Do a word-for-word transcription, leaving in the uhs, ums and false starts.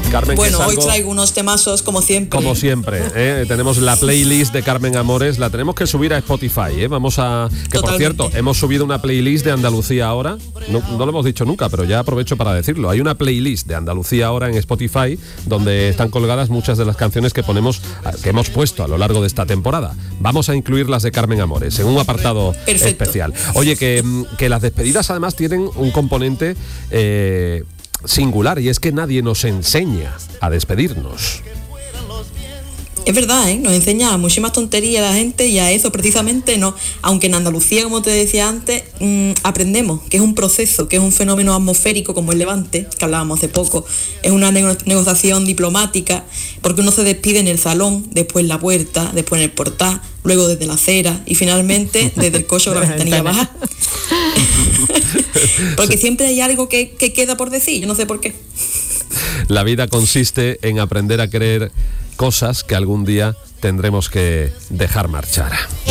Carmen, bueno, es hoy algo, traigo unos temazos como siempre. Como siempre, ¿eh? Tenemos la playlist de Carmen Amores, la tenemos que subir a Spotify, ¿eh? Vamos a... Que Totalmente. por cierto, hemos subido una playlist de Andalucía ahora, no, no lo hemos dicho nunca, pero ya aprovecho para decirlo. Hay una playlist de Andalucía ahora en Spotify donde están colgadas muchas de las canciones que ponemos, que hemos puesto a lo largo de esta temporada. Vamos a incluir las de Carmen Amores en un apartado Perfecto. especial. Oye, que, que las despedidas además tienen un componente... Eh, singular, y es que nadie nos enseña a despedirnos. Es verdad, ¿eh? Nos enseña muchísimas tonterías a la gente y a eso precisamente no. Aunque en Andalucía, como te decía antes, mmm, aprendemos que es un proceso, que es un fenómeno atmosférico como el Levante, que hablábamos hace poco. Es una nego- negociación diplomática, porque uno se despide en el salón, después en la puerta, después en el portal, luego desde la acera y finalmente desde el coche o la ventanilla baja. Porque siempre hay algo que, que queda por decir, yo no sé por qué. La vida consiste en aprender a querer cosas que algún día tendremos que dejar marchar.